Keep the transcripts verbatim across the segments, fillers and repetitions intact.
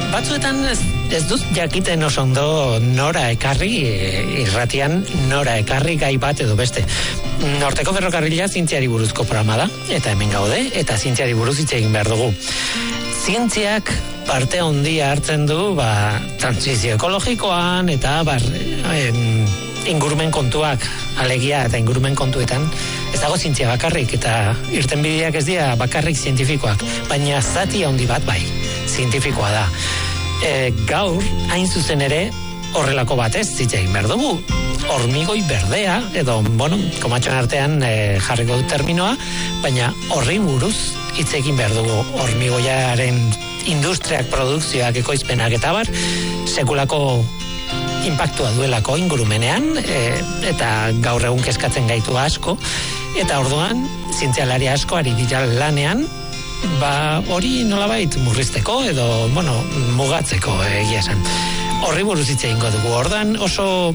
batzuetan ez, ez dut jakiten oso ondo nora ekarri, irratian nora ekarri gai bat edo beste. Norteko ferrokarrila zientziari buruzko programa da, eta hemen gaude, eta zientziari buruz hitz egin behar dugu. Zientziak parte handia hartzen du, ba, transizio ekologikoan, eta bar, em, ingurumen kontuak, alegia eta ingurumen kontuetan, ez dago zientzia bakarrik, eta irtenbideak ez dira bakarrik zientifikoak, baina zati handi bat bai, zientifikoa da. E, gaur, hain zuzen ere, horrelako batez hitz egin behar dugu. Hormigoi berdea, edo, bueno, komatxon artean e, jarriko dut terminoa, baina horri buruz hitz egin behar dugu. Hormigoiaren industriak, produkzioak, ekoizpenak eta bar, sekulako impactua duelako ingurumenean, e, eta gaur egun kezkatzen gaitu asko, eta orduan, zientzialari asko ari dira lanean, ba hori nolabait murrizteko edo, bueno, mugatzeko egia esan. Horri buruz hitz egingo dugu. Ordan oso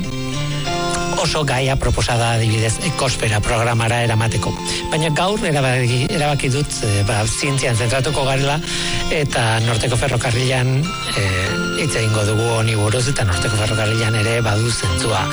oso gaia proposada adibidez ekosfera programara eramateko. Baina gaur erabaki, erabaki dut e, ba, zientzian zentratuko garela eta Norteko Ferrokarrilan e, hitz egingo dugu honi buruz eta Norteko Ferrokarrilan ere badu zentzua.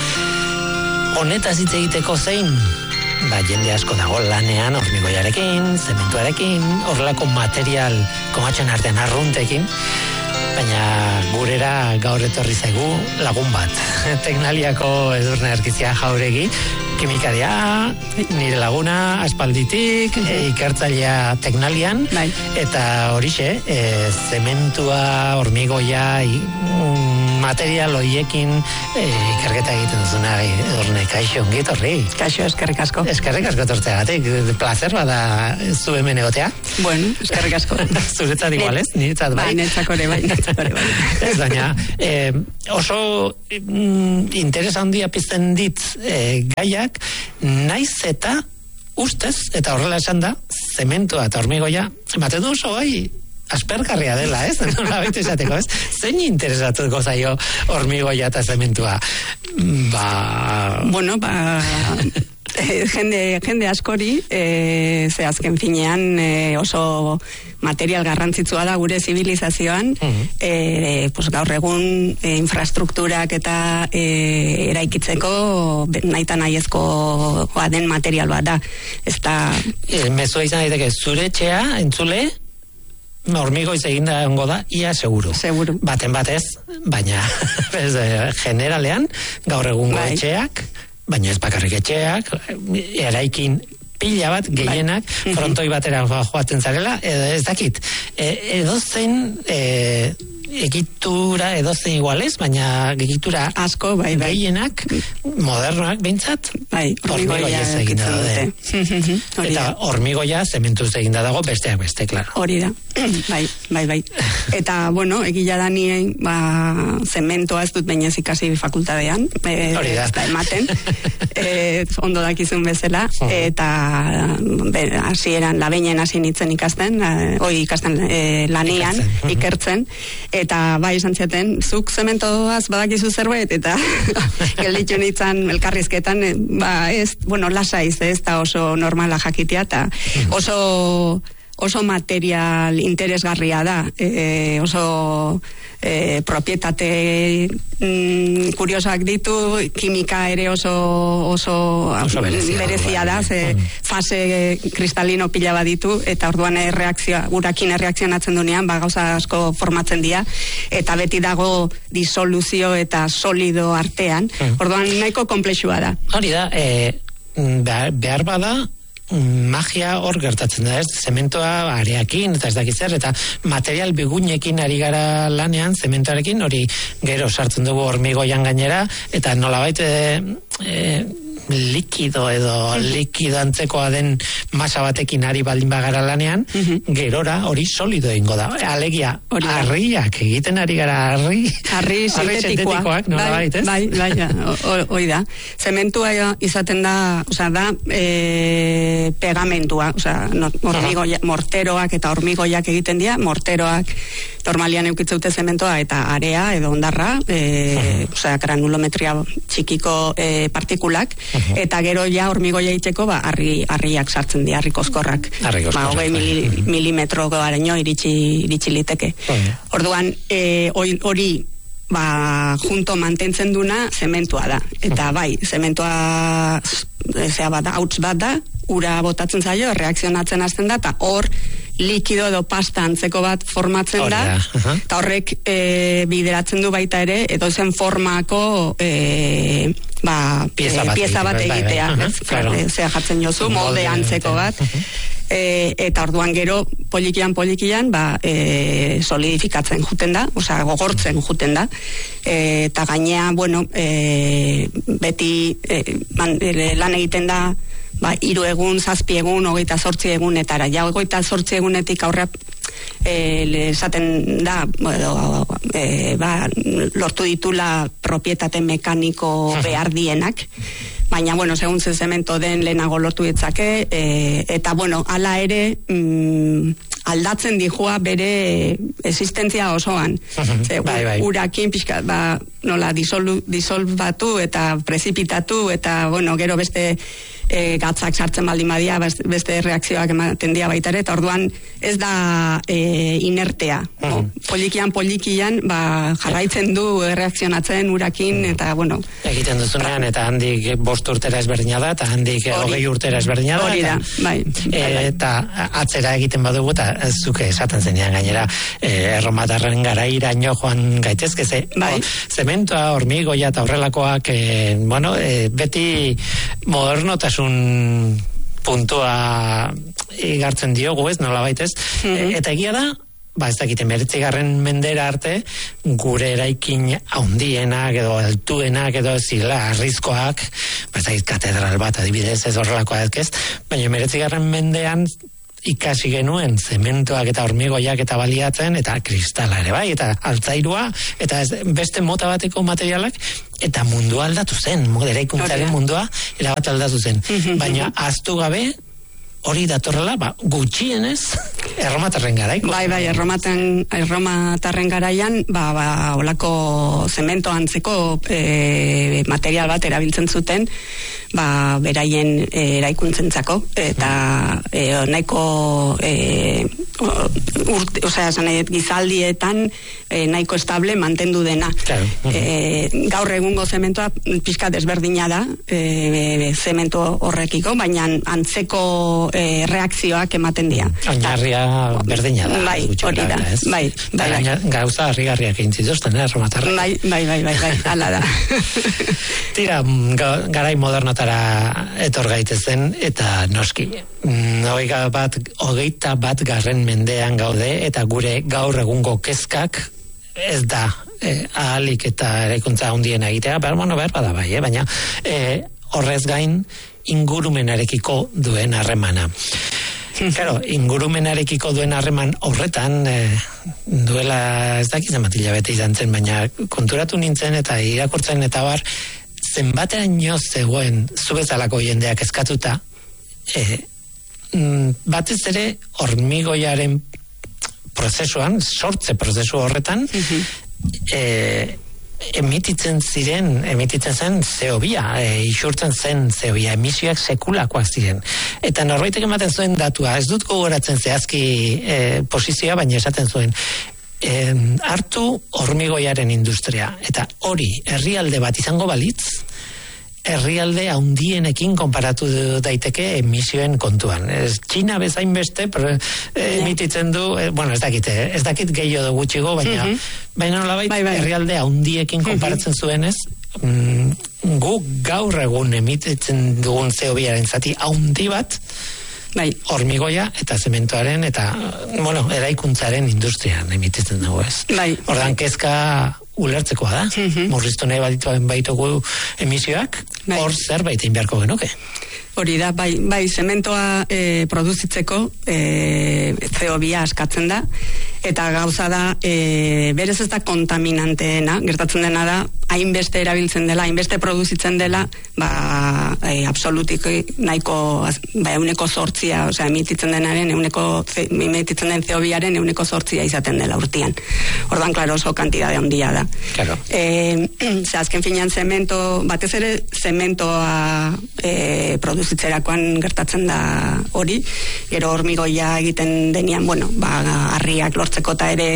Honetaz hitz egiteko zein? Ba, jende asko dago lanean hormigoiarekin, zementuarekin, horrelako material komatxon artean arruntekin, baina gurera gaur etorri zaigu lagun bat. Teknaliako Edurne Arkizia Jauregi, kimikaria, nire laguna aspalditik, e, ikertzailea Teknalian, bai. Eta horixe, e, zementua, hormigoia, i, um, material horiekin e, ikerketa egiten duzuna, Edurne, kaixo, ongit horri. Kaixo, eskerrik asko. Eskerrik asko tortzeagatik, placer bada zu hemen egotea. Bueno, eskerrik asko. Zuretzat igual, ez? Niretzat bai. Bai, niretzat bai, niretzat bai. Ez baina, eh, oso mm, interes handia pizten dit eh, gaiak, naiz eta ustez, eta horrela esan da, zementua eta hormigoia, ematen du oso gai, aspergarria dela, ez? Nola baitu esateko, ez? Zein interesatuko zaio hormigoia eta zementua? Ba... Bueno, ba... jende, jende askori, e, ze azken finean e, oso material garrantzitsua da gure zibilizazioan, uh-huh. e, pues gaur egun e, infrastrukturak eta e, eraikitzeko nahita nahiezko den material bat da. Ez da... E, mezua izan daiteke, zure etxea, entzule, hormigoiz eginda ongo da, ia seguru. Seguru. Baten batez, baina ez, generalean, gaur egungo bai. Etxeak, baina ez bakarrik etxeak, eraikin pila bat, gehienak, bai. Frontoi batera joaten zarela, edo ez dakit. E, edo zen e, egitura, edo zen igualez, baina egitura asko, bai, bai. Gehienak, modernoak behintzat, bai, hormigoia ez eginda daude. Eta hormigoia zementuz eginda dago, besteak beste, klaro. Hori da, bai, bai, bai. Eta, bueno, egila da nien, ba, zementoa ez dut bainez ikasi fakultadean, e, hori da. Ez da ematen, e, ondo dakizun bezala, uh-huh. Eta hasi eran, labeinen hasi nintzen ikasten, e, oi ikasten e, lanian, ikertzen, uh-huh. ikertzen, eta bai esan ziaten, zuk zementoaz badakizu zerbait, eta gelditu nintzen elkarrizketan, ba ez, bueno, lasaiz, ez da oso normala jakitea, eta oso... oso material interesgarria da, e, oso e, propietate mm, kuriosak ditu, kimika ere oso oso, oso berezia, berezia da, ze fase kristalino pila bat ditu, eta orduan erreakzioa, urakin erreakzionatzen dunean, ba gauza asko formatzen dira, eta beti dago disoluzio eta solido artean, orduan nahiko komplexua da. Hori da, e, behar, behar bada, magia hor gertatzen da, ez? Zementoa areakin, eta ez dakitzer, eta material bigunekin ari gara lanean, zementoarekin, hori gero sartzen dugu hormigoian gainera, eta nolabait e, e, likido edo likido antzekoa den masa batekin ari baldin bagara lanean, uh-huh. Gerora hori solido ingo da. Alegia, harriak egiten ari gara harri, harri sintetikoak, nolabait, ez? Bai, bai, hoi da. Zementua izaten da, osea, da e, pegamentua, osea, hormigoia, morteroak eta hormigoiak egiten dira, morteroak normalian eukitzeute zementoa eta area edo ondarra, e, uh-huh. osea, granulometria txikiko e, partikulak, uh-huh. Eta gero ja hormigoia egiteko ba harri harriak sartzen dira, harri koskorrak. Ba hogei mili, milimetro garaino iritsi iritsi liteke. Orduan eh, hori ba junto mantentzen duna zementua da. Eta bai, zementua zea bat da, hauts bat da, ura botatzen zaio, reakzionatzen hasten da, eta hor likido edo pasta antzeko bat formatzen da, eta horrek e, bideratzen du baita ere, edo zen formako e, ba, pieza bat, pieza bat egitea, bai, bai. Uh-huh, claro. Zea jartzen jozu, molde antzeko bat, uh-huh. e, eta orduan gero polikian polikian ba, e, solidifikatzen juten da, osea gogortzen juten da, e, eta gainea, bueno, e, beti e, man, e, lan egiten da, ba, hiru egun, zazpi egun, hogeita zortzi egunetara. Ja, hogeita zortzi egunetik aurra e, esaten da, edo, e, ba, lortu ditula propietate mekaniko behar dienak, baina, bueno, segun ze zemento den lehenago lortu ditzake, e, eta, bueno, hala ere, mm, aldatzen dijua bere existentzia osoan. Ze, bai, bai. Urakin pixka, ba, nola, disol, disolbatu eta prezipitatu, eta, bueno, gero beste e, gatzak sartzen baldin badia, beste reakzioak ematen dia baita ere, eta orduan ez da e, inertea. Uh-huh. Polikian, polikian, ba, jarraitzen du reakzionatzen urakin, eta, bueno. Egiten duzunean, eta handik bost urtera ezberdina da, eta handik hogei urtera ezberdina da. Hori da, bai. E, eta atzera egiten badugu, eta ez zuke esaten zenean gainera, e, erromatarren garairaino joan gaitezke, ze, bai. O, zementoa, hormigoia eta horrelakoak, e, bueno, e, beti modernotasun puntua igartzen diogu, ez, nola baitez, mm-hmm. eta egia da, ba ez dakiten meretzigarren mendera arte, gure eraikin haundienak edo altuenak edo zila arrizkoak, ba ez dakit katedral bat adibidez ez horrelakoa ez, baina meretzigarren mendean ikasi genuen zementoak eta hormigoiak eta baliatzen, eta kristala ere bai, eta altzairua, eta ez, beste mota bateko materialak, eta mundua aldatu zen, eraikuntzaren mundua erabat aldatu zen. Baina ahaztu gabe, hori datorrela, ba, gutxienez, erromatarren garaiko. Bai, bai, erromaten, erromatarren garaian, ba, ba, olako zemento antzeko e, material bat erabiltzen zuten, ba, beraien e, eraikuntzentzako, eta e, nahiko e, urte, osea, nahi, gizaldietan e, nahiko estable mantendu dena. Claro. E, gaur egungo zementoa pixka desberdina da, e, zemento horrekiko, baina antzeko E, reakzioak ematen dira. Oinarria berdina da. Bai, hori da. Bai, bai, bai. Gauza harrigarriak egin zituzten, eh, erromatarrek. Bai, bai, bai, bai, bai, hala da. Tira, garai modernotara etor gaitezen, eta noski, hogeita bat, hogeita bat garren mendean gaude, eta gure gaur egungo kezkak ez da eh, ahalik eta eraikuntza handien egitea, behar, bueno, behar bada bai, eh, baina eh, horrez gain, ingurumenarekiko duen harremana. Claro, ingurumenarekiko duen harreman horretan, eh, duela ez dakiz ematila bete izan zen, baina konturatu nintzen eta irakurtzen eta bar, zenbateraino zegoen zubezalako jendeak eskatuta, eh, batez ere hormigoiaren prozesuan, sortze prozesu horretan, eh, emititzen ziren, emititzen zen C O bi, e, isurtzen zen C O bi, emisioak sekulakoak ziren. Eta norbaitek ematen zuen datua, ez dut gogoratzen zehazki e, posizioa, baina esaten zuen, e, hartu hormigoiaren industria, eta hori herrialde bat izango balitz, herrialde handienekin konparatu daiteke emisioen kontuan. Ez, Txina bezain beste pre, eh, emititzen du, eh, bueno, ez dakit, ez dakit gehiago da gutxigo, baina mm-hmm. baina nolabait bai, bai. herrialde handiekin konparatzen zuenez, mm, gu gaur egun emititzen dugun C O biaren zati handi bat, bai, hormigoia eta zementoaren eta, bueno, eraikuntzaren industrian emititzen dugu, ez. Bai. Ordan kezka ulertzekoa da, mm-hmm. murriztu nahi baditu baitugu emisioak, bai. Hor zerbait egin beharko genuke. Hori da, bai, bai zementoa e, produzitzeko e, C O bi askatzen da, eta gauza da, e, berez ez da kontaminanteena, gertatzen dena da, hainbeste erabiltzen dela, hainbeste produzitzen dela, ba, e, absolutik nahiko, ba, euneko sortzia, osea, emititzen denaren, euneko, emititzen den C O biaren euneko sortzia izaten dela urtean. Ordan, klaro, oso kantidade handia da. Claro. E, ze, azken finean zemento, batez ere, zementoa e, produzitzerakoan gertatzen da hori, gero hormigoia egiten denian, bueno, ba, harriak lortzeko eta ere,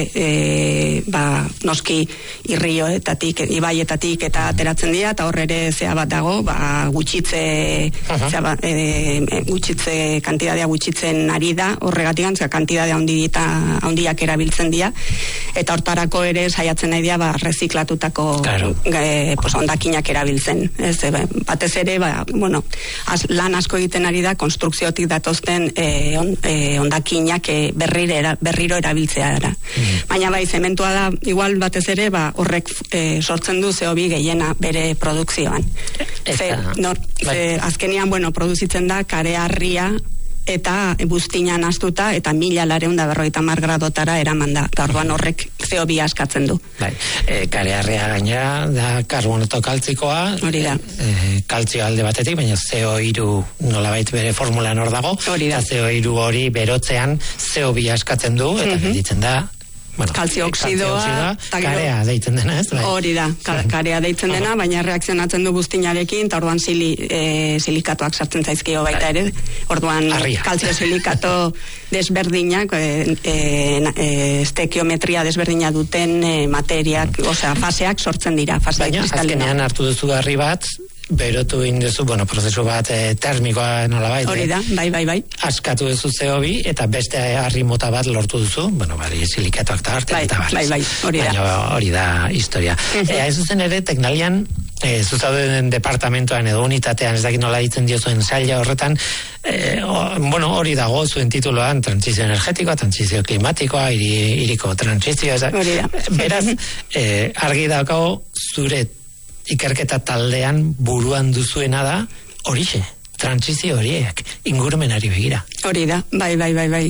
e, ba, noski irrioetatik, ibaietatik eta ateratzen dira, eta horre ere zea bat dago, ba, gutxitze, uh-huh. zea bat, e, gutxitze, kantidadea gutxitzen ari da, horregatik antzea, kantidadea handiak erabiltzen dira, eta hortarako ere saiatzen nahi dira, ba, reziklatutako claro. e, pues, ondakinak erabiltzen. Ez, e, batez ere, ba, bueno, az, lan asko egiten ari da, konstrukziotik datozten e, on, e, ondakinak e, berriro, era, berriro erabiltzea da. Mm. Baina bai, zementua da, igual batez ere, ba, horrek e, sortzen du C O bi gehiena bere produkzioan. Ze, nor, ze, azkenian, bueno, produzitzen da kareharria eta buztinan astuta eta mila lareunda berroita mar gradotara eraman da. Eta orduan horrek C O bi askatzen du. Bai, e, kareharria gainera da karbonato kaltzikoa. Hori da. E, kaltzio alde batetik, baina C O hiru nolabait bere formulan hor dago. Hori da. Eta C O hiru hori berotzean C O bi askatzen du, eta mm-hmm. gelditzen da bueno, kalzio oksidoa, karea deitzen dena, ez? Bai. Hori da, karea deitzen dena, baina reakzionatzen du buztinarekin, eta orduan sili, e, silikatoak sartzen zaizkio baita ere, orduan kalzio silikato desberdinak, e, e, estekiometria desberdina duten e, materiak, mm. osea, faseak sortzen dira, faseak baina, kristalina. Azkenean hartu duzu garri bat, berotu indezu, bueno, prozesu bat e, termikoa nolabait. Hori da, bai, bai, bai. Askatu duzu C O bi eta beste harri mota bat lortu duzu, bueno, bari silikatoak eta arte, bai, eta barriz. Bai, bai, hori da. Baina hori da historia. Uh-huh. E, ez zuzen ere, Teknalian, e, zuzauden departamentoan edo unitatean, ez dakit nola ditzen diozuen saila horretan, e, o, bueno, hori dago zuen tituloan, transizio energetikoa, transizio klimatikoa, iri, iriko transizio, hori da. Beraz, e, argi daukago zure ikerketa taldean buruan duzuena da horixe, trantsizio horiek, ingurumenari begira. Hori da, bai, bai, bai, bai.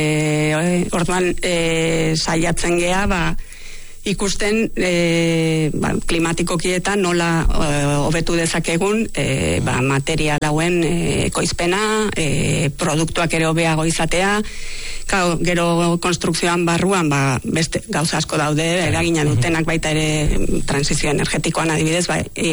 E, orduan, e, saiatzen gea, ba, ikusten e, ba, klimatikokietan nola hobetu dezakegun e, ba, material hauen e, ekoizpena, e, produktuak ere hobeago izatea, Kau, gero konstrukzioan barruan ba, beste gauza asko daude, eragina dutenak baita ere transizio energetikoan adibidez, ba, e,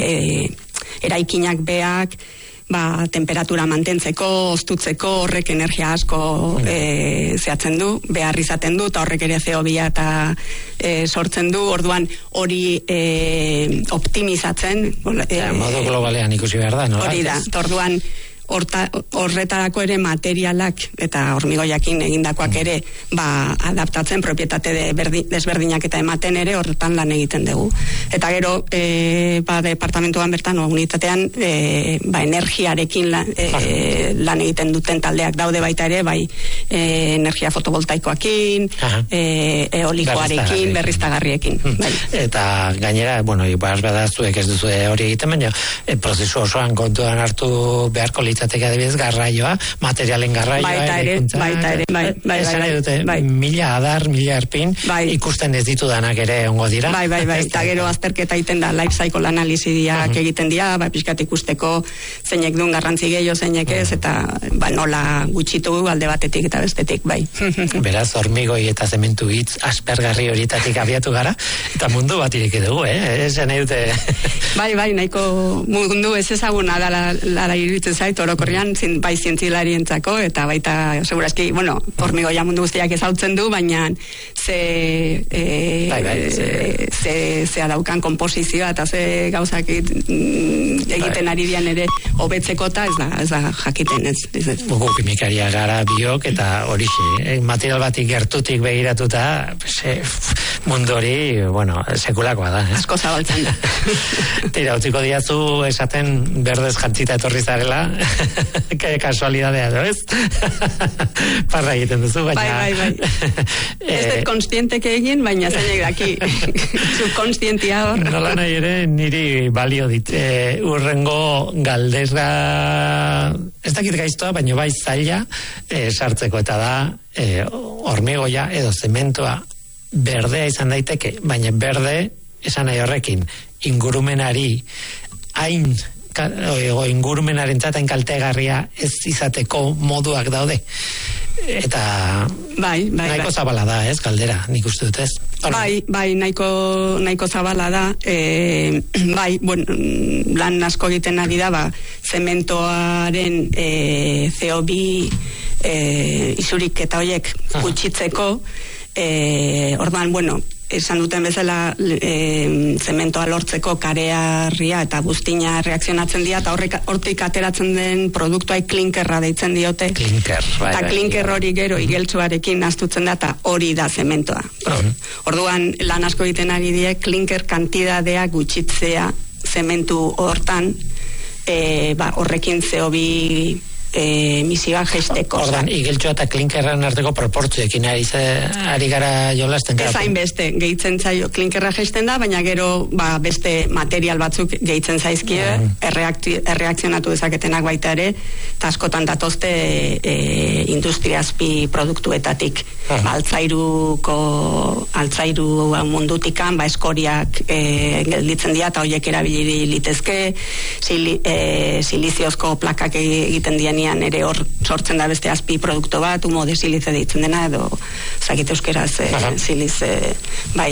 e, eraikinak beak, ba, temperatura mantentzeko, oztutzeko, horrek energia asko e, zehatzen du, behar izaten du, eta horrek ere C O bi eta e, sortzen du, orduan hori e, optimizatzen. E, ja, modu globalean ikusi behar da, no? Hori da, orduan Horta, horretarako ere materialak eta hormigoiakin egindakoak ere ba, adaptatzen propietate de berdi, desberdinak eta ematen ere horretan lan egiten dugu. Eta gero e, ba, departamentuan bertan o, unitatean e, ba, energiarekin lan, e, lan egiten duten taldeak daude baita ere, bai e, energia fotovoltaikoakin, e, eolikoarekin, berriztagarriekin. Hmm. Bai. Eta gainera, bueno, ibaz badaztuek ez duzu hori egiten, baina e, prozesu osoan kontuan hartu beharko litzateke adibidez garraioa, materialen garraioa, baita ere, baita ere, bai, bai, bai, dute, bai. mila adar, mila erpin, bai. Ikusten ez ditudanak ere ongo dira. Bai, bai, bai, eta gero azterketa egiten da, life cycle analiziak uh-huh. egiten dira, bai, pixkat ikusteko zeinek duen garrantzi gehiago, zeinek ez, eta ba, nola gutxitu alde batetik eta bestetik, bai. Beraz, hormigoi eta zementu hitz aspergarri horietatik abiatu gara, eta mundu bat ireki dugu, eh? Esan nahi dute... Bai, bai, nahiko mundu ez ezaguna da la, la, la iruditzen zait, orokorrean zin, bai zientzilarientzako eta baita segurazki, bueno, hormigoia mundu guztiak ezautzen du, baina ze e, bai, bai, ze, ze, ze daukan komposizioa eta ze gauzak egiten bai. Ari dian ere hobetzeko eta ez da, ez da jakiten ez. ez. Gugu kimikaria gara biok eta horixe, eh, material batik gertutik begiratuta, se, mundu hori, bueno, sekulakoa da. Eh? Asko zabaltzen da. Tira, utziko diazu esaten berdez jantzita etorri zarela, kasualidadea, no ez? Parra egiten duzu, baina... Bai, bai, bai. Ez dut konstientek egin, baina zeinek daki subkonstientia hor. Nola nahi ere, niri balio dit. E, urrengo galdera, ez dakit gaiztoa, baina bai zaila e, sartzeko, eta da e, hormigoia edo zementoa berdea izan daiteke, baina berde esan nahi horrekin ingurumenari hain o ingurumenaren txaten kaltegarria ez izateko moduak daude, eta bai, bai, nahiko bai. zabala da, ez, galdera, nik uste dut, ez? Bai, bai, nahiko, nahiko zabala da, e, bai, bueno, lan asko egiten ari da, ba, zementoaren e, C O bi e, isurik eta hoiek gutxitzeko, e, orduan, bueno, esan duten bezala e, zementoa lortzeko karearria eta buztina reakzionatzen dira, eta horrek, hortik ateratzen den produktuai klinkerra deitzen diote. Klinker, bai, eta bai, klinker hori gero igeltsuarekin astutzen da, eta hori da zementoa. Uh-huh. Orduan, lan asko egiten ari die, klinker kantidadea gutxitzea zementu hortan, e, ba, horrekin C O bi E, misioa gesteko. Ordan, igeltsua eta klinkerran arteko proportzioekin ari, ze, ari gara jolasten. Ez hain beste, gehitzen zaio, klinkerra gesten da, baina gero ba, beste material batzuk gehitzen zaizkie, mm. erreakti, erreakzionatu dezaketenak baita ere, eta askotan datozte e, industriazpi produktuetatik. Mm. Ba, altzairuko, altzairu mundutikan, ba, eskoriak e, gelditzen dira, eta horiek erabili litezke, sili, e, siliziozko plakak egiten dien ere hor sortzen da beste azpi produktu bat, humo de silize deitzen dena, edo zakite euskeraz e, silize, bai,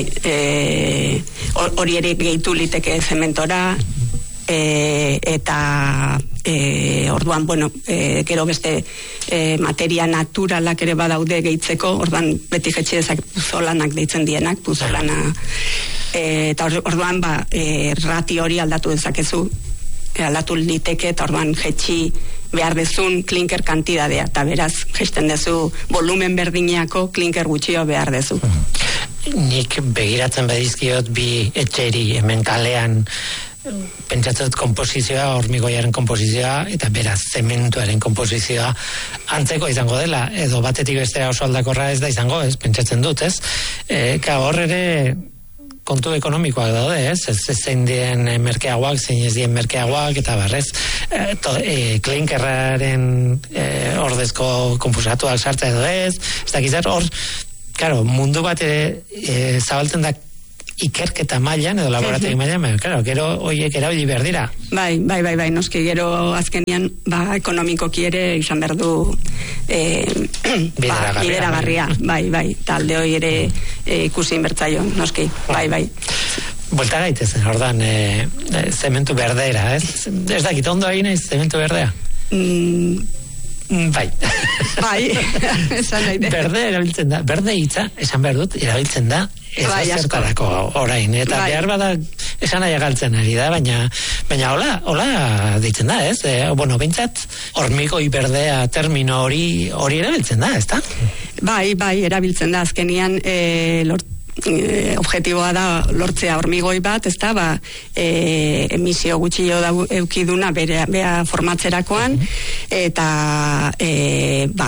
hori e, ere gehitu liteke zementora, e, eta e, orduan, bueno, e, gero beste e, materia naturalak ere badaude gehitzeko, orduan beti jetxe ezak puzolanak deitzen dienak, puzolana, e, eta orduan, ba, e, rati hori aldatu dezakezu, aldatu liteke, eta orduan jetxi behar dezun klinker kantidadea, eta beraz, gesten dezu volumen berdineako klinker gutxio behar dezu. Nik begiratzen badizkiot bi etxeri hemen kalean, pentsatzen dut komposizioa, hormigoiaren komposizioa, eta beraz, zementuaren komposizioa antzeko izango dela, edo batetik bestera oso aldakorra ez da izango, ez, pentsatzen dut, ez? E, ka hor ere kontu ekonomikoak daude, ez? Ez zein dien merkeagoak, zein ez dien merkeagoak, eta barrez, e, to, e, klinkerraren e, ordezko konposatuak sartza edo ez, ez dakizar, hor, claro, mundu bat e, e, zabaltzen da ikerketa mailan edo laborategi mailan, claro, gero horiek erabili behar dira. Bai, bai, bai, bai, noski gero azkenian, ba, ekonomikoki ere izan behar du e, ba, bideragarria, bai, bai, talde hori ere e, ikusi inbertzaio, noski, bai, bai. Buelta gaitezen, ordan, e, e, zementu berdera, ez? Ez dakit, ondo egin ez, zementu berdea? Mm, Bai. Bai, esan nahi de. Berde erabiltzen da, berde hitza, esan behar dut, erabiltzen da, ez bai, da zertarako orain, eta bai. Behar bada esan nahi galtzen ari da, baina, baina hola, hola deitzen da, ez? E, bueno, bintzat, hormigoi berdea termino hori, hori erabiltzen da, ez da? Bai, bai, erabiltzen da, azkenian, e, lort, e, objetiboa da lortzea hormigoi bat, ez da, ba, e, emisio gutxio da eukiduna bere, bea formatzerakoan, eta e, ba,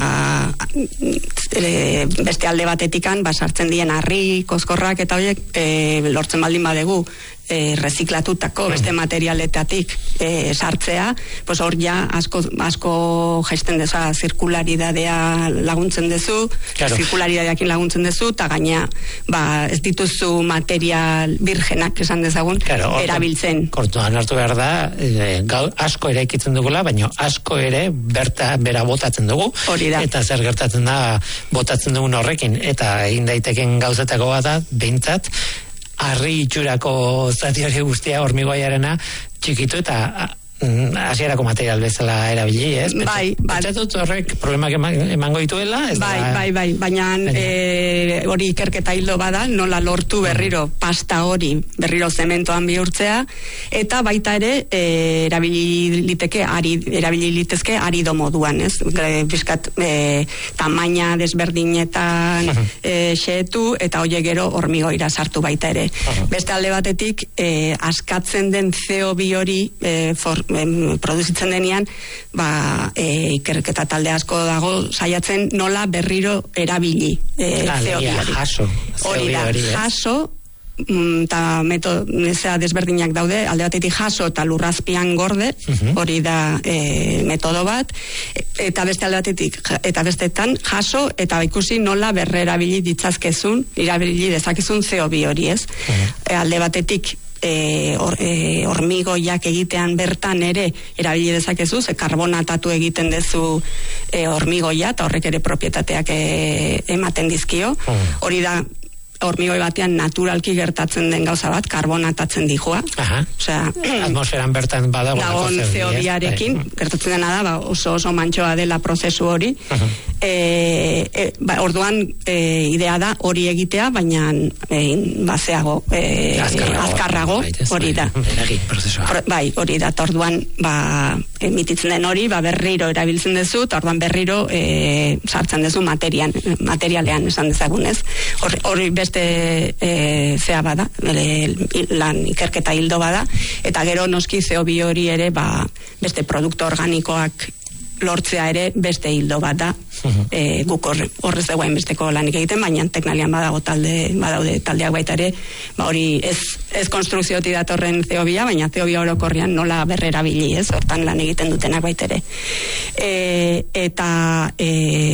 e, beste alde batetikan, ba, sartzen dien harri, kozkorrak, eta horiek e, lortzen baldin badegu, E, reziklatutako beste materialetatik e, sartzea, pues hor ja asko, asko gesten deza zirkularidadea laguntzen dezu, claro. Zirkularidadeakin laguntzen dezu, eta gaina ba, ez dituzu material virgenak esan dezagun, claro, erabiltzen. Kortuan hartu behar da, e, gau, asko ere ikitzen dugula, baina asko ere berta bera botatzen dugu, eta zer gertatzen da botatzen dugun horrekin, eta egin daiteken gauzetako bada, behintzat, harri itxurako zati hori guztia hormigoiarena txikitu eta hasierako material bezala erabili, ez? Bai, bai. Pentsatut horrek problemak emango dituela, ez bai, da... Bai, bai, baina e, hori ikerketa hildo bada, nola lortu berriro pasta hori berriro zementoan bihurtzea, eta baita ere e, erabili liteke ari, erabili litezke arido moduan, ez? Bizkat e, tamaina desberdinetan e, xeetu, eta hoiek gero hormigoira sartu baita ere. Beste alde batetik, e, askatzen den C O bi hori e, for, em, produzitzen denean, ba, e, ikerketa talde asko dago saiatzen nola berriro erabili e, C O bi hori. Jaso. Hori da, jaso, eta metodo desberdinak daude, alde batetik jaso eta lurrazpian gorde, hori da e, metodo bat, eta beste alde batetik, eta bestetan jaso eta ikusi nola berrerabili ditzazkezun, irabili dezakezun C O bi hori, ez? E, alde batetik E, or, e, hormigoiak egitean bertan ere erabili dezakezu, ze karbonatatu egiten dezu e, hormigoia, eta horrek ere propietateak e, ematen dizkio. Hori da hormigoi batean naturalki gertatzen den gauza bat, karbonatatzen dijua. Aha. Osea, atmosferan bertan badago dagoen C O bi arekin, gertatzen dena da, ba, oso oso mantxoa dela prozesu hori. E, e, ba, orduan e, idea da hori egitea, baina e, bazeago e, azkarrago, azkarrago hori da. Pro, bai, hori da, eta orduan ba, emititzen den hori, ba, berriro erabiltzen dezu, eta orduan berriro e, sartzen dezu materian, materialean esan dezagunez. Hori, hori beste e, zea bada, e, lan ikerketa hildo bada, eta gero noski C O bi hori ere ba, beste produktu organikoak lortzea ere beste hildo bat da. Uh-huh. E, guk horre, horrez dagoen besteko lanik egiten, baina teknalian badago talde, badaude taldeak baita ere, ba hori ez, ez konstrukziotik datorren C O bi a, baina C O bi orokorrian nola berrerabili, ez, hortan lan egiten dutenak baita ere. E, eta e,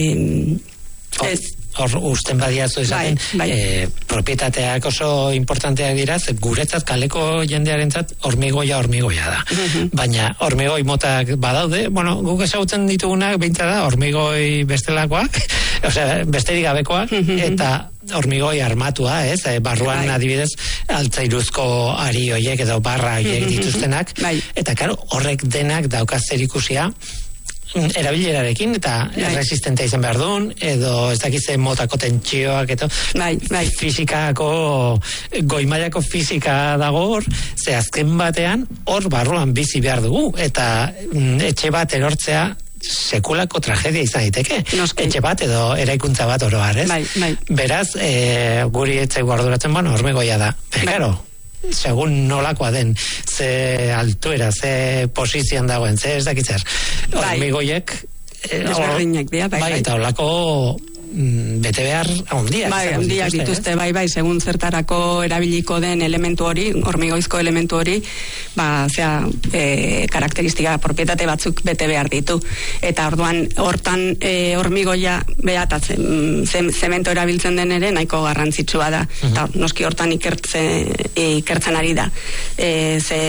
ez, hor usten badiazu esaten, bai, bai. E, propietateak oso importanteak dira, guretzat kaleko jendearentzat hormigoia hormigoia da. Uh-huh. Baina hormigoi motak badaude, bueno, guk ezagutzen ditugunak beintza da hormigoi bestelakoak, osea, besterik gabekoak, uh-huh. eta hormigoi armatua, ez? E, barruan bai. Adibidez, altzairuzko ari hoiek edo barra hoiek dituztenak, bai. Eta karo, horrek denak daukaz zerikusia erabilerarekin, eta bai. Resistente izan behar duen, edo ez dakize motako tentsioak, eta bai, bai. Fizikako, goimailako fizika dago hor, ze azken batean, hor barruan bizi behar dugu, eta mm, etxe bat erortzea sekulako tragedia izan daiteke. Noski. Etxe bat edo eraikuntza bat oro har, ez? Bai, bai. Beraz, e, guri etxe guarduratzen, bueno, hormigoia da. Bai. Claro, segun nolakoa den, ze altuera, ze posizioan dagoen, ze ez dakitzer. Hormigoiek desberdinak dira, bai, bai, eta holako bete behar handiak. Bai, handiak dituzte, bai, bai, segun zertarako erabiliko den elementu hori, hormigoizko elementu hori, ba, zera, e, karakteristika, propietate batzuk bete behar ditu. Eta orduan, hortan e, hormigoia behatatzen, zemento erabiltzen den ere, nahiko garrantzitsua da. Uh-huh. Eta noski hortan ikertzen, ikertzen ari da. E, ze...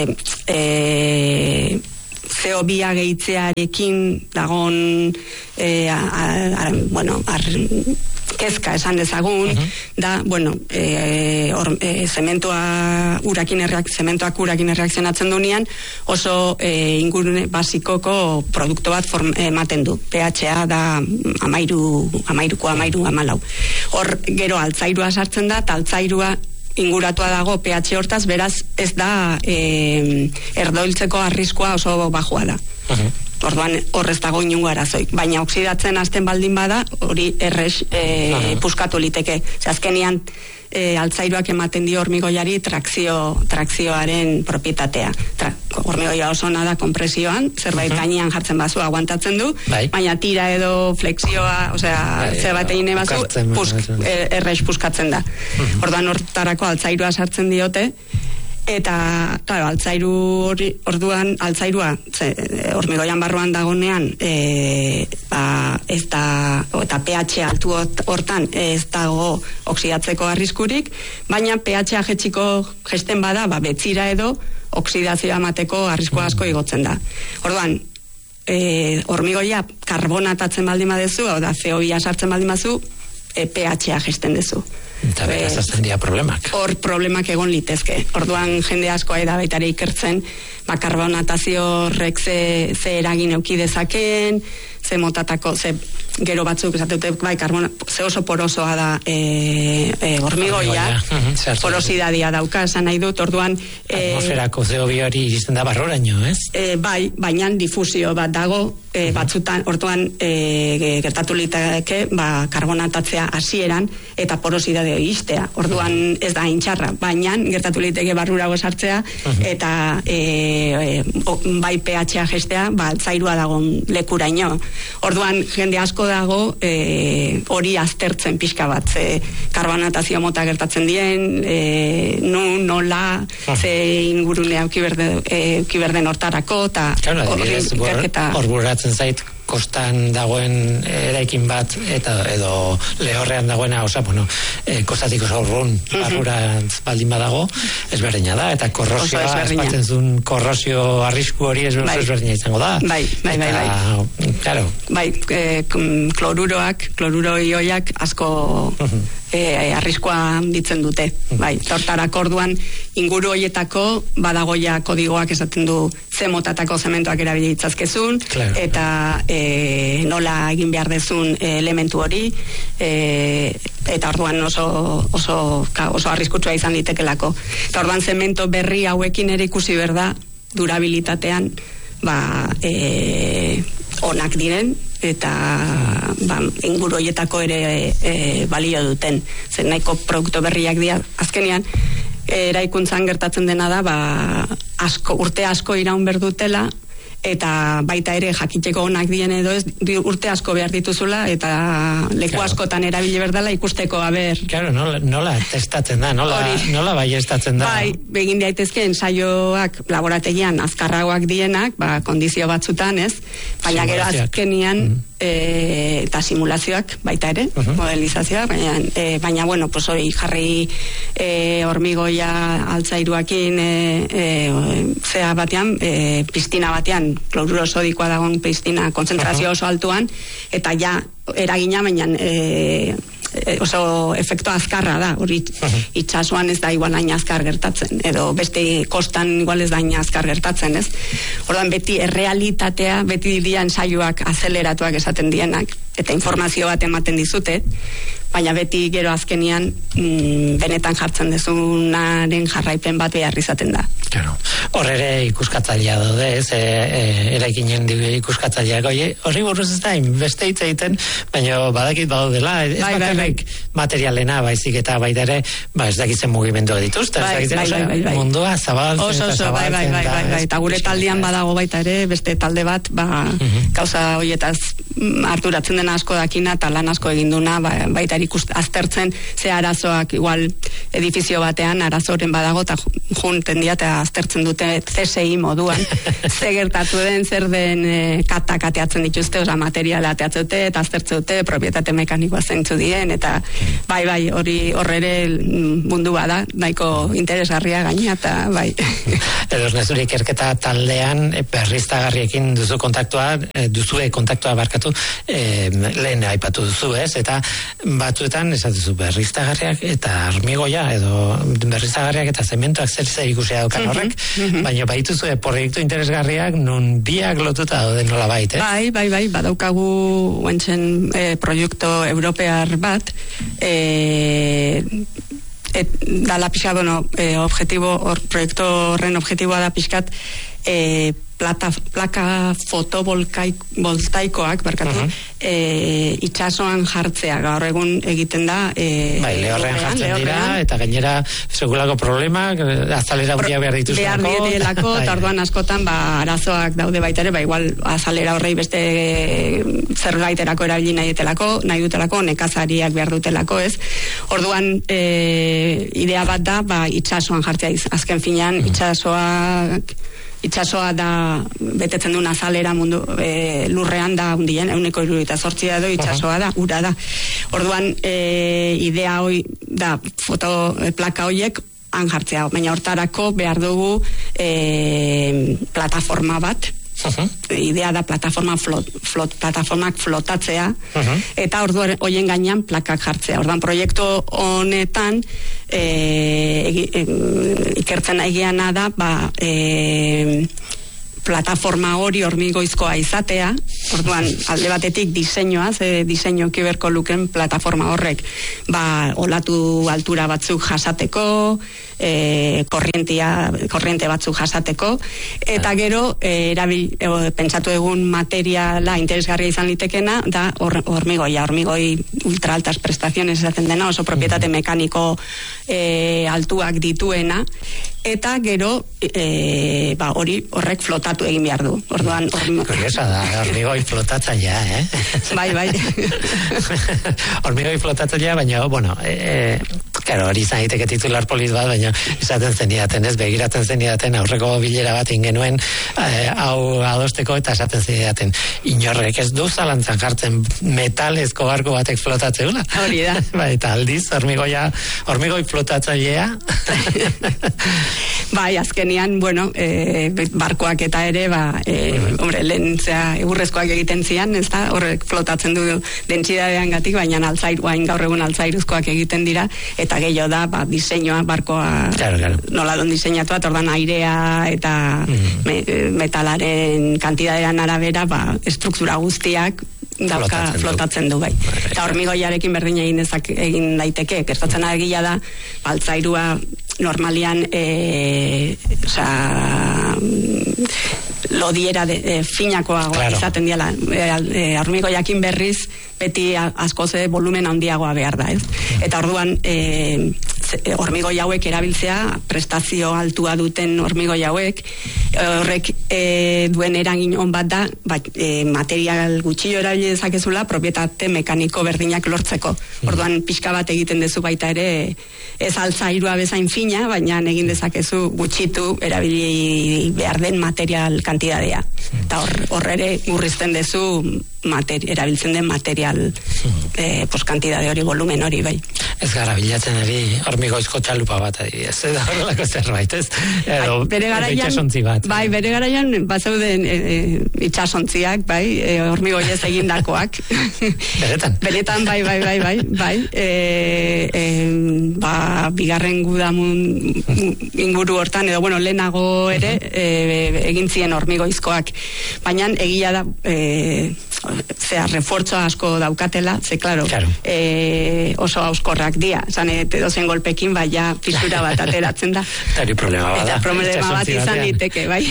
E, C O bi a gehitzearekin dagon e, a, a, bueno, ar, kezka esan dezagun, uh-huh. da, bueno, e, or, e, zementoa urakin erreak, zementoak urakin erreakzionatzen dunean, oso e, ingurune basikoko produktu bat form, ematen du. pH-a da amairu, amairuko amairu amalau. Hor, gero altzairua sartzen da, eta altzairua inguratua dago pH hortaz, beraz ez da e, erdoiltzeko arriskua oso bajua da. Uh-huh. Orduan horrez dago inungo arazoik, baina oksidatzen hasten baldin bada, hori errex e, uh-huh. puskatu liteke. Azkenean e, altzairuak ematen dio hormigoiari trakzio, trakzioaren propietatea. Tra, hormigoia oso nada kompresioan, zerbait uh-huh. gainean jartzen bazu aguantatzen du, bai. Baina tira edo flexioa, osea, bai, zerbait egin bazu, pusk, errex puskatzen da. Uh-huh. Orduan hortarako altzairua sartzen diote, eta, claro, altzairu hori, orduan, altzairua, ze, hormigoian barruan dagonean, e, ba, ez da, eta pH altu hortan, ez dago oksidatzeko arriskurik, baina pH jetxiko gesten bada, ba, betzira edo, oksidazioa emateko arriskua asko igotzen da. Orduan, e, hormigoia karbonatatzen baldin badezu, hau da, C O bi a sartzen baldin badezu, e, pH-a gesten dezu. Eta beraz azten dira problemak. Hor problemak egon litezke. Orduan jende asko da baitare ikertzen, ba, karbonatazio horrek ze, ze eragin euki dezakeen, ze motatako, ze gero batzuk esatute, bai, karbona, ze oso porosoa da e, e, hormigoia, uh-huh, porosidadia dauka, esan nahi dut, orduan... Atmosferako e, zeo bi hori izten da barroraino, ez? E, bai, baina difusio bat dago, e, uh-huh. batzutan, orduan e, gertatu liteke, ba, karbonatatzea hasieran eta porosidadea istea. Orduan ez da intxarra, baina gertatu liteke barrurago sartzea, uh-huh. eta e, e, o, bai pH-a gestea, ba, zairua dagon lekuraino. Orduan jende asko dago e, hori aztertzen pixka bat, ze karbonatazio mota gertatzen dien, e, nu, nola, uh-huh. ze ingurunea ukiberden e, hortarako, eta hor burratzen zait kostan dagoen eraikin bat eta edo lehorrean dagoena, osa, bueno, e, kostatik oso urrun barrurantz baldin badago, ezberdina da, eta korrosioa, espatzen zuen korrosio arrisku hori ezberdina izango da. Bai, bai, bai, bai. Claro. Bai, e, kloruroak, kloruro ioiak asko uh-huh. e, arriskua ditzen dute. Bai, hortarako orduan inguru hoietako badagoia kodigoak esaten du ze motatako zementuak erabili ditzazkezun, claro. eta e, nola egin behar dezun e, elementu hori, e, eta orduan oso oso, ka, oso arriskutsua izan litekelako. Eta orduan zemento berri hauekin ere ikusi berda durabilitatean ba, e, onak diren, eta ba, inguru hoietako ere e, balio duten. Zer nahiko produktu berriak dira, azkenean, eraikuntzan gertatzen dena da, ba, asko, urte asko iraun berdutela, eta baita ere jakiteko onak dien edo ez, urte asko behar dituzula, eta leku claro. askotan erabili berdala ikusteko, aber... Claro, nola, nola testatzen da, nola, nola baiestatzen da. Bai, begin daitezke ensaioak laborategian azkarragoak dienak, ba, kondizio batzutan, ez? Baina gero azkenian, mm. e, eta simulazioak baita ere, uh-huh. modelizazioak, baina, e, baina bueno, pues hori jarri e, hormigoia altzairuakin e, e, zea batean, e, piztina batean, kloruro sodikoa dagoen piztina konzentrazio oso altuan, eta ja eragina, baina e, oso efektu azkarra da, hori itxasuan ez da igual hain azkar gertatzen, edo beste kostan igual ez da hain azkar gertatzen, ez? Orduan beti errealitatea, beti dira ensaioak azeleratuak esaten dienak, eta informazio bat ematen dizute, baina beti gero azkenian mm, benetan jartzen dezunaren jarraipen bat behar izaten da. Claro. Hor ere ikuskatzailea daude, ez? E, e, eraikinen ikuskatzaileak, horri buruz ez da, beste hitz egiten, baina badakit badaudela, ez bai, bakarrik bai, bai. materialena, baizik eta baita ere, ba, ez dakitzen mugimendua dituzte, bai, ez dakitzen bai, bai, bai, bai. mundua zabaltzen oso, oso, eta zabaltzen. Bai, bai, bai, bai, bai. Eta gure taldean badago baita ere, beste talde bat, ba, uh-huh. gauza horietaz harturatzen dena asko dakina, eta lan asko eginduna, ba, baita ikust, aztertzen ze arazoak igual edifizio batean arazoren badago eta junten dira eta aztertzen dute C S I moduan ze gertatu den, zer den e, katak ateatzen dituzte, oza, materiala ateatzen dute eta aztertzen dute, propietate mekanikoa zeintzu dien, eta bai, bai, hori horrere mundua da, nahiko interesgarria gaina, eta bai. Edo nezure ikerketa taldean e, berriztagarriekin duzu kontaktua, e, duzue kontaktua barkatu, e, lehen aipatu duzu, ez? Eta batzuetan esatuzu berriztagarriak eta hormigoia edo berriztagarriak eta zementuak zer zer ikusia daukan horrek, mm-hmm. baina baituzu proiektu interesgarriak nun biak lotuta daude nola bait, eh? Bai, bai, bai, badaukagu guentzen eh, proiektu europear bat, eh, et, da la pixka, bueno, eh, objetibo, or, proiektu horren objetiboa da pixkat, eh, plata, plaka fotovoltaikoak barkatu, uh-huh. e, itxasoan jartzea, gaur egun egiten da e, bai, lehorrean jartzen lehorrean. Dira eta gainera segulako problemak azalera Pro, behar dituzulako behar ditelako, eta orduan askotan ba, arazoak daude baita ere, ba, igual azalera horrei beste zer gaiterako erabili nahi dutelako, nahi dutelako nekazariak behar dutelako, ez? Orduan e, idea bat da, ba, itxasoan jartzea, azken finean uh-huh. itxasoak itxasoa da betetzen duen azalera mundu e, lurrean da hundien, euneko irurogeita zortzia edo itxasoa da, ura da. Orduan e, idea hoi da foto e, plaka hoiek han jartzea, baina hortarako behar dugu e, plataforma bat Uh-huh. Idea da plataforma flot, flot, plataformak flotatzea, uh-huh. eta ordu hoien gainean plakak jartzea. Orduan proiektu honetan e, e, e, ikertzen egiana da, ba, e, plataforma hori hormigoizkoa izatea, orduan alde batetik diseinua, ze diseinu kiberko luken plataforma horrek, ba, olatu altura batzuk jasateko, e, korrientia, korriente batzuk jasateko, eta gero, e, erabil, e, pentsatu egun materiala interesgarria izan litekena, da or, hormigoia, hormigoi ultra altas prestaciones esaten dena, oso propietate mekaniko e, altuak dituena, eta gero e, ba, hori horrek flotatu egin behar du. Orduan, horm... Kuriosa da, hormigoi flotatzailea, eh? Bai, bai. Hormigoi flotatzailea, baina, bueno, e, claro, hori izan egiteke titular poliz bat, baina esaten zenidaten, ez, begiratzen zenidaten, aurreko bilera bat ingenuen, e, hau adosteko, eta esaten zenidaten, inorrek ez du zalantzan jartzen metalezko barko batek flotatzeula. Hori da. Ba, eta aldiz, hormigoia, hormigoi flotatzailea. Bai, azkenian, bueno, e, barkoak eta ere, ba, e, hombre, lehen zea, egurrezkoak egiten zian, ez da, horrek flotatzen du dentsidadean gatik, baina altzairuain gaur egun altzairuzkoak egiten dira, eta gehiago da, ba, diseinua, barkoa, claro, claro. Nola don diseinatu, atordan airea eta mm. me, metalaren kantidadean arabera, ba, estruktura guztiak, dauka flotatzen, flotatzen du, bai. Eta hormigoiarekin berdin egin ezak, egin daiteke, gertatzen egia da, altzairua normalian e, oza, lodiera de, e, finakoa claro. Izaten diala, e, hormigoiakin berriz beti askoze volumen handiagoa behar da, ez? Eta orduan e, hormigoi hauek erabiltzea, prestazio altua duten hormigoi hauek, horrek e, duen eragin on bat da, ba, e, material gutxillo erabili dezakezula, propietate mekaniko berdinak lortzeko. Orduan pixka bat egiten dezu baita ere, ez altzairua bezain fina, baina egin dezakezu gutxitu erabili behar den material kantidadea. Eta hor ere murrizten dezu materi, erabiltzen den material eh, pues, kantidade hori, volumen hori, bai. Ez gara bilatzen eri hormigoizko txalupa bat adibidez, ez da horrelako zerbait, ez? Edo, bai, bere garaian, bat. Bai, bere garaian bazeuden e, e, itxasontziak, bai, e, hormigoiez egindakoak. Beretan? Beretan, bai, bai, bai, bai, bai. E, e, ba, bigarren gudamun inguru hortan, edo, bueno, lehenago ere, e, egin zien hormigoizkoak. Baina egia da, e, zea, refortzo asko daukatela, ze, klaro, claro. e, oso auskorrak dia, zan, edozen golpekin, baina fisura bat ateratzen da. Tari problema bat da. Eta problema bat izan liteke, bai.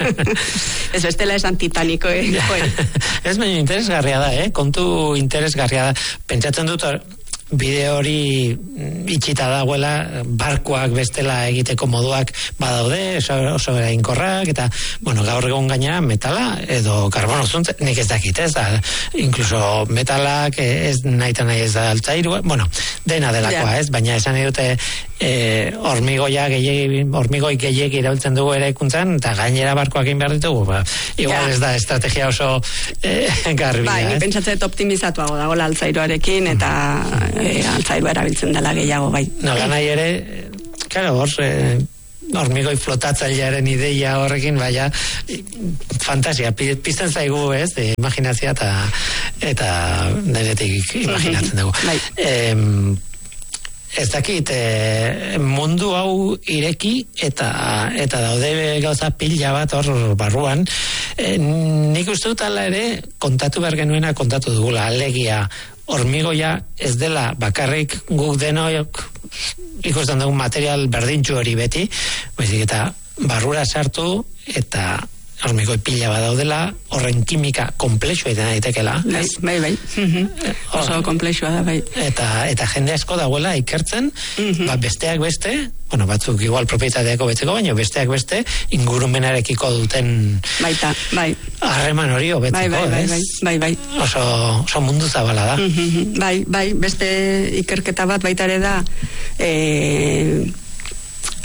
Ez bestela esan titaniko, eh? Ez baina interesgarria da, eh? Kontu interesgarria da. Pentsatzen dut, bide hori itxita dagoela, barkoak bestela egiteko moduak badaude, oso, oso erainkorrak, eta, bueno, gaur egun gaina metala, edo karbono zuntz, nik ez dakit, ez da, inkluso metalak ez nahi eta nahi ez da altzairua, bueno, dena delakoa, ez, baina esan edute e, hormigoia gehiagi, hormigoi gehiagi irabiltzen dugu ere ikuntzan, eta gainera barkoak egin behar ditugu, ba, igual ja. Ez da estrategia oso e, garbila, bai, ni pentsatzen optimizatuago dagoela altzairuarekin, eta E, altzairua erabiltzen dela gehiago, bai. Nola nahi ere, claro, hor, e, hormigoi flotatzailearen ideia horrekin, baina fantasia, pizten zaigu, ez, e, imaginazioa eta eta niretik imaginatzen dugu. Bai. E, ez dakit, e, mundu hau ireki eta eta daude gauza pila bat hor barruan, e, nik uste dut ala ere kontatu behar genuena kontatu dugula, alegia hormigoia ez dela bakarrik guk denok ikusten dugun material berdintxu hori beti, baizik eta barrura sartu eta hormigoi pila bat daudela, horren kimika komplexua izan daitekela. Bai, bai, bai. Uh-huh. Oso komplexua da, bai. Eta, eta jende asko dagoela ikertzen, uh-huh. ba, besteak beste, bueno, batzuk igual propietateako betzeko, baina besteak beste ingurumenarekiko duten baita, bai. Harreman hori hobetzeko, bai, bai, bai, bai, bai. Oso, oso mundu zabala da. Uh-huh. Bai, bai, beste ikerketa bat baita ere da, eh, E,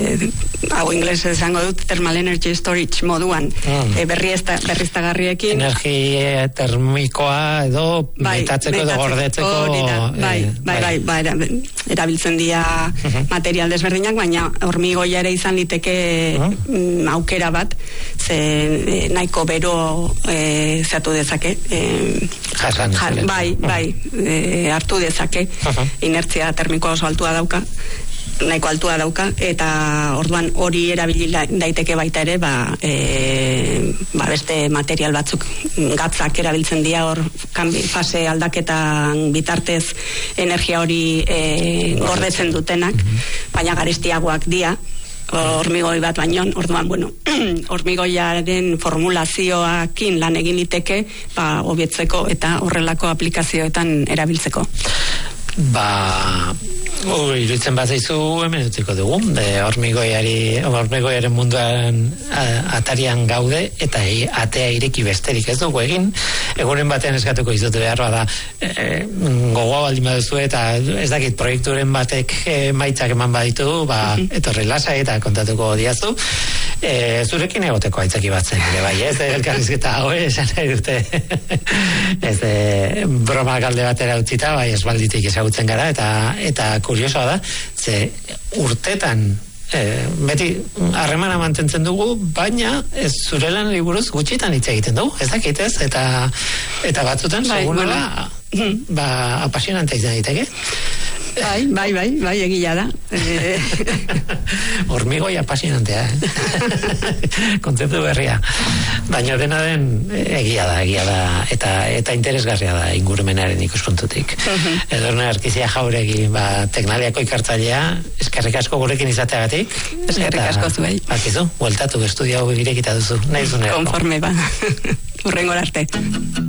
e, hau ingles esango dut, thermal energy storage moduan, mm. e, berriesta, berriztagarriekin. Energia termikoa edo bai, metatzeko edo gordetzeko. Da, bai, e, bai, bai, bai, bai, erabiltzen dira uh-huh. material desberdinak, baina hormigoia ere izan liteke uh-huh. aukera bat, ze e, nahiko bero e, zatu dezake. E, Jasan. Jar, bai, bai, e, hartu dezake. Uh-huh. Inertzia termikoa oso altua dauka, nahiko altua dauka, eta orduan hori erabili daiteke baita ere, ba, e, ba beste material batzuk gatzak erabiltzen dira hor kanbi, fase aldaketan bitartez energia hori e, gordetzen dutenak, baina garestiagoak dira hormigoi bat baino, orduan, bueno, hormigoiaren formulazioakin lan egin liteke, ba, obietzeko eta horrelako aplikazioetan erabiltzeko. Ba, oh, iruditzen bat zaizu hemen utziko dugu, de hormigoiari, hormigoiaren munduan atarian gaude, eta e, atea ireki besterik ez dugu egin, egunen batean eskatuko izute behar bada e, gogoa baldin baduzu, eta ez dakit proiekturen batek e, maitzak eman baditu, ba, etorri lasai eta kontatuko diazu, e, zurekin egoteko aitzaki batzen, ere bai, ez de elkarrizketa hau, esan nahi dute, ez de broma galde batera utzita, bai, ez balditik ezagutzen gara, eta eta kuriosoa da, ze urtetan e, beti harremana mantentzen dugu, baina ez zure lan liburuz gutxitan hitz egiten dugu, ez dakit ez, eta eta batzutan bai, segunola bueno. ba, apasionante izan daiteke. Bai, bai, bai, bai, egia da. Hormigoi apasionantea, eh? Kontzeptu berria. Baina dena den egia da, egia da, eta eta interesgarria da ingurumenaren ikuspuntutik. Uh-huh. Edurne Arkizia Jauregi, ba, teknaliako ikartzailea, eskerrik asko gurekin izateagatik. Eskerrik asko zuei. Bakizu, bueltatu, estudio hau irekita duzu. Nahi zunera. Konforme, ba. Urrengor arte.